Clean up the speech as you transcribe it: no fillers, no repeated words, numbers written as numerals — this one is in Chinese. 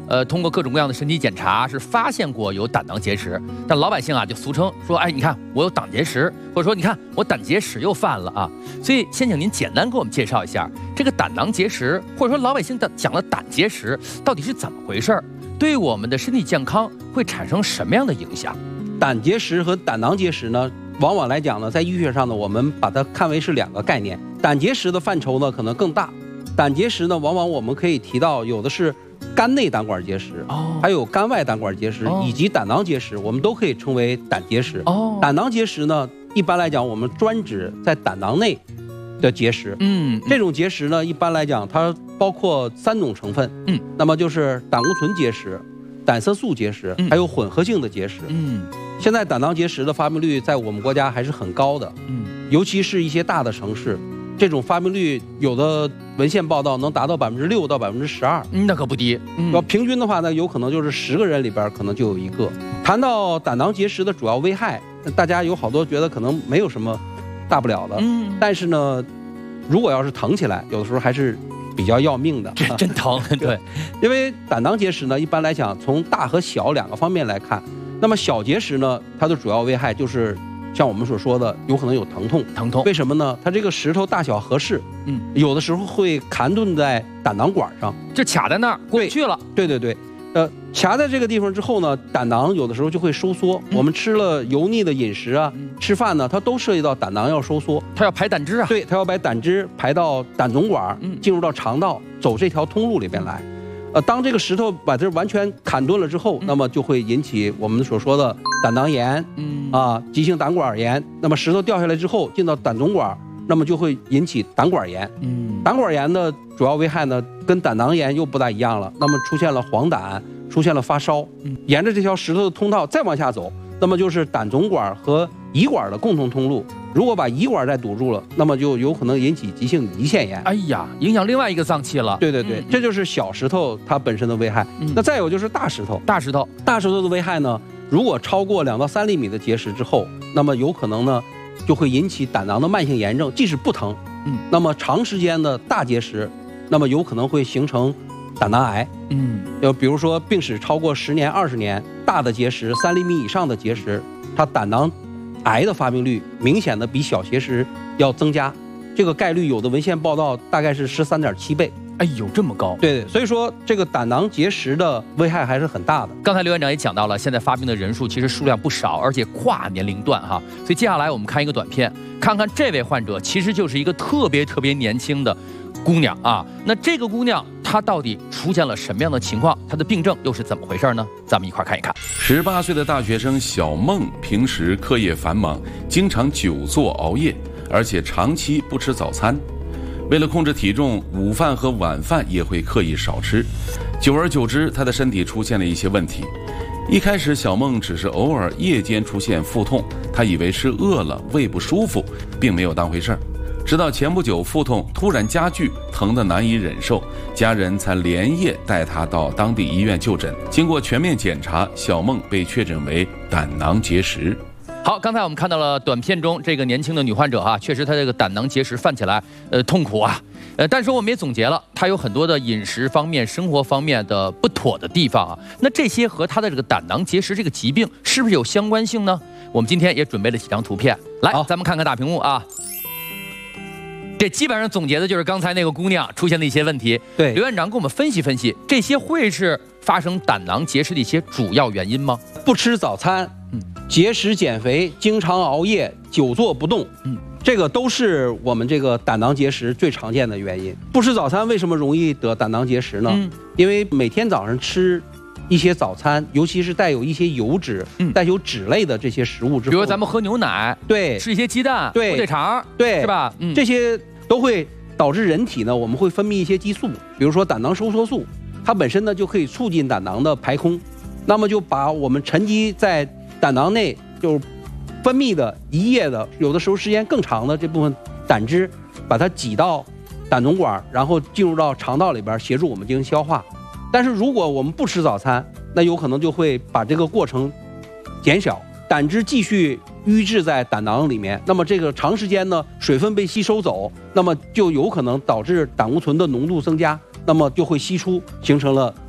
通过各种各样的身体检查是发现过有胆囊结石，但老百姓啊就俗称说，哎，你看我有胆结石，或者说你看我胆结石又犯了啊。所以先请您简单给我们介绍一下这个胆囊结石，或者说老百姓讲的胆结石到底是怎么回事，对我们的身体健康会产生什么样的影响？ 胆结石和胆囊结石呢，往往来讲呢，在医学上呢，我们把它看为是2个概念。胆结石的范畴呢可能更大，胆结石呢往往我们可以提到有的是肝内胆管结石，还有肝外胆管结石，以及胆囊结石，我们都可以称为胆结石。胆囊结石呢，一般来讲我们专指在胆囊内的结石。这种结石呢，一般来讲它包括3种成分。那么就是胆固醇结石、胆色素结石，还有混合性的结石。现在胆囊结石的发病率在我们国家还是很高的。尤其是一些大的城市，这种发病率有的文献报道能达到6%到12%。 那可不低。 要平均的话呢，有可能就是10个人里边可能就有1个。谈到胆囊结石的主要危害，大家有好多觉得可能没有什么大不了的。但是呢，如果要是疼起来，有的时候还是比较要命的。 这真疼。对， 因为胆囊结石呢，一般来讲从大和小2个方面来看，那么小结石呢，它的主要危害就是像我们所说的，有可能有疼痛。为什么呢？它这个石头大小合适，有的时候会卡顿在胆囊管上， 就卡在那儿过不去了。 对，卡在这个地方之后呢，胆囊有的时候就会收缩。我们吃了油腻的饮食啊，吃饭呢，它都涉及到胆囊要收缩， 它要排胆汁啊。 对，它要把胆汁排到胆总管，进入到肠道，走这条通路里边来。当这个石头把这完全砍钝了之后，那么就会引起我们所说的胆囊炎，急性胆管炎。那么石头掉下来之后进到胆总管，那么就会引起胆管炎。胆管炎的主要危害呢，跟胆囊炎又不大一样了。那么出现了黄疸，出现了发烧，沿着这条石头的通道再往下走，那么就是胆总管和胰管的共同通路。如果把胰管再堵住了，那么就有可能引起急性胰腺炎。 哎呀，影响另外一个脏器了。 对，这就是小石头它本身的危害。那再有就是大石头的危害呢，如果超过2到3厘米的结石之后，那么有可能呢就会引起胆囊的慢性炎症，即使不疼，那么长时间的大结石，那么有可能会形成胆囊癌。就比如说病史超过10年、20年，大的结石3厘米以上的结石，它胆囊癌的发病率明显的比小结石要增加，这个概率有的文献报道大概是13.7倍。 哎呦，这么高！ 对，所以说这个胆囊结石的危害还是很大的。 刚才刘院长也讲到了，现在发病的人数其实数量不少，而且跨年龄段哈。所以接下来我们看一个短片，看看这位患者其实就是一个特别年轻的姑娘啊。那这个姑娘她到底出现了什么样的情况？她的病症又是怎么回事呢？咱们一块看一看。 18岁的大学生小梦，平时课业繁忙，经常久坐熬夜，而且长期不吃早餐。为了控制体重，午饭和晚饭也会刻意少吃，久而久之，她的身体出现了一些问题。一开始，小梦只是偶尔夜间出现腹痛，她以为是饿了，胃不舒服，并没有当回事儿。直到前不久，腹痛突然加剧，疼得难以忍受，家人才连夜带她到当地医院就诊。经过全面检查，小梦被确诊为胆囊结石。 好，刚才我们看到了短片中这个年轻的女患者哈，确实她这个胆囊结石犯起来痛苦啊，但是我们也总结了，她有很多的饮食方面、生活方面的不妥的地方啊。那这些和她的这个胆囊结石这个疾病是不是有相关性呢？我们今天也准备了几张图片，来，咱们看看大屏幕啊。这基本上总结的就是刚才那个姑娘出现的一些问题。 对， 刘院长给我们分析分析，这些会是发生胆囊结石的一些主要原因吗？ 不吃早餐，节食减肥，经常熬夜，久坐不动，这个都是我们这个胆囊结石最常见的原因。不吃早餐为什么容易得胆囊结石呢？因为每天早上吃一些早餐，尤其是带有一些油脂、带有脂类的这些食物之后， 比如咱们喝牛奶， 对， 吃一些鸡蛋， 对， 火腿肠， 对， 是吧？ 这些都会导致人体呢，我们会分泌一些激素，比如说胆囊收缩素，它本身呢就可以促进胆囊的排空，那么就把我们沉积在胆囊内就分泌的一夜的，有的时候时间更长的这部分胆汁，把它挤到胆总管，然后进入到肠道里边，协助我们进行消化。但是如果我们不吃早餐，那有可能就会把这个过程减小，胆汁继续淤滞在胆囊里面，那么这个长时间呢，水分被吸收走，那么就有可能导致胆固醇的浓度增加，那么就会析出，形成了